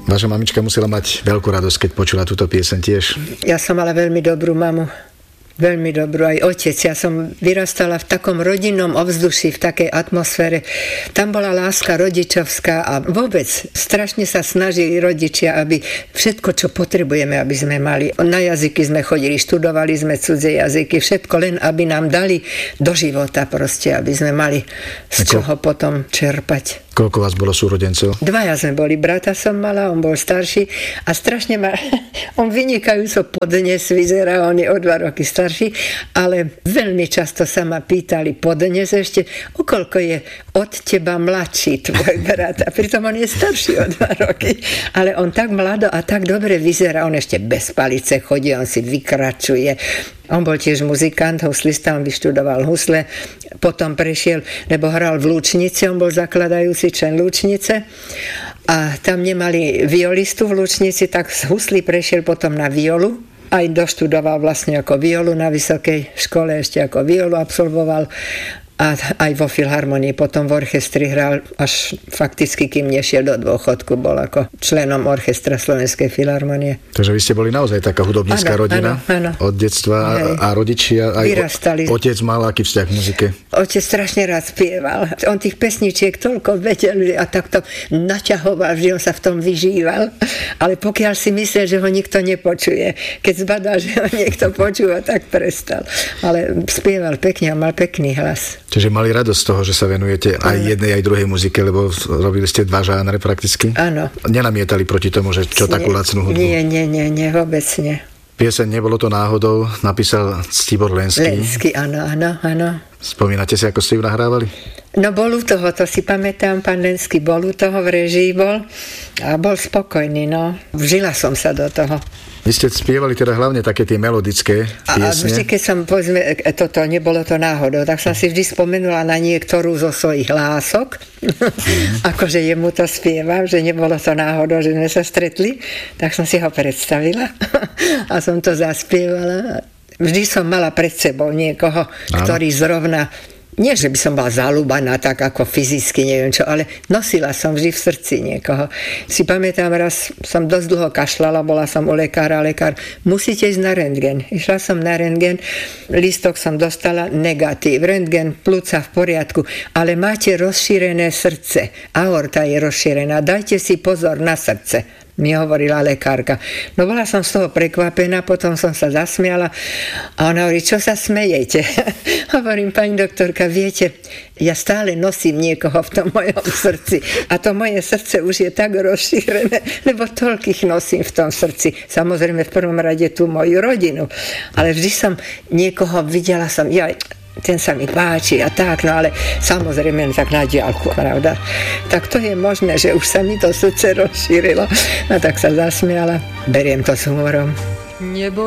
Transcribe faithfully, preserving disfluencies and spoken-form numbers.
Vaša mamička musela mať veľkú radosť, keď počula túto pieseň tiež. Ja som mala veľmi dobrú mamu. Veľmi dobrú, aj otec. Ja som vyrastala v takom rodinnom ovzduší, v takej atmosfére. Tam bola láska rodičovská a vôbec strašne sa snažili rodičia, aby všetko, čo potrebujeme, aby sme mali. Na jazyky sme chodili, študovali sme cudzie jazyky, všetko len, aby nám dali do života proste, aby sme mali z Ako? čoho potom čerpať. Koľko vás bolo súrodencov? Dvaja sme boli, brata som mala, on bol starší a strašne ma, on vynikajúco podnes vyzerá, on je o dva roky starší, ale veľmi často sa ma pýtali podnes ešte, o koľko je od teba mladší tvoj brat, a pritom on je starší o dva roky, ale on tak mlado a tak dobre vyzerá, on ešte bez palice chodí, on si vykračuje. On bol tiež muzikant, huslista, on vyštudoval husle, potom prešiel, lebo hral v Lučnici, on bol zakladajúci člen Lučnice a tam nemali violistu v Lučnici, tak z husly prešiel potom na violu, aj doštudoval vlastne ako violu na vysokej škole, ešte ako violu absolvoval a aj vo filharmonii, potom v orchestri hral až fakticky, kým nešiel do dôchodku, bol ako členom orchestra Slovenskej filharmonie. Takže vy ste boli naozaj taká hudobnícka ano, rodina ano, ano. Od detstva a, a rodičia, aj vyrastali. Otec mal aký vzťah k muzike? Otec strašne rád spieval. On tých pesničiek toľko vedel a takto naťahoval, že on sa v tom vyžíval. Ale pokiaľ si myslel, že ho nikto nepočuje, keď zbadal, že ho niekto počúva, tak prestal. Ale spieval pekne a mal pekný hlas. Čiže mali radosť z toho, že sa venujete aj jednej, aj druhej muzike, lebo robili ste dva žánre prakticky? Áno. Nenamietali proti tomu, že čo takú lacnú hudbu? Nie, nie, nie, nie, vôbec nie. Pieseň Nebolo to náhodou napísal Ctibor Lenský. Lenský, áno, áno, áno. Spomínate si, ako ste ju nahrávali? No bol u toho, to si pamätám, pán Lenský bol u toho, v režii bol a bol spokojný, no. Vžila som sa do toho. Vy ste spievali teda hlavne také tie melodické piesne. A vždy, keď som, povedzme, toto, nebolo to náhodou, tak som si vždy spomenula na niektorú zo svojich hlások, mm. akože jemu to spievam, že nebolo to náhodou, že sme sa stretli, tak som si ho predstavila a som to zaspievala. Vždy som mala pred sebou niekoho, Áno. ktorý zrovna, nie, že by som bola zaľúbaná tak ako fyzicky, neviem čo, ale nosila som vždy v srdci niekoho. Si pamätám, raz som dosť dlho kašľala, bola som u lekára, lekár, musíte ísť na rentgen. Išla som na rentgen, lístok som dostala negatív, rentgen, pľúca v poriadku, ale máte rozšírené srdce, aorta je rozšírená, dajte si pozor na srdce, mi hovorila lekárka. No bola som z toho prekvapená, potom som sa zasmiala a ona hovorí, čo sa smejete? Hovorím, pani doktorka, viete, ja stále nosím niekoho v tom mojom srdci a to moje srdce už je tak rozšírené, lebo toľkých nosím v tom srdci. Samozrejme v prvom rade tú moju rodinu, ale vždy som niekoho videla, som, ja, ten sa mi páči a tak, no ale samozrejme tak na diaľku, pravda. Tak to je možné, že už sa mi to srdce rozšírilo. No tak sa zasmiala, beriem to s humorom. Nebo